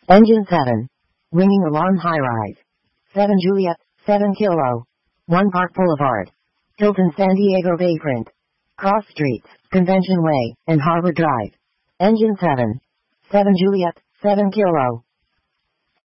Engine 7. Ringing alarm high-rise. 7 Juliet, 7 Kilo. 1 Park Boulevard. Hilton San Diego Bayfront. Cross Streets, Convention Way, and Harbor Drive. Engine 7. 7 Juliet, 7 Kilo.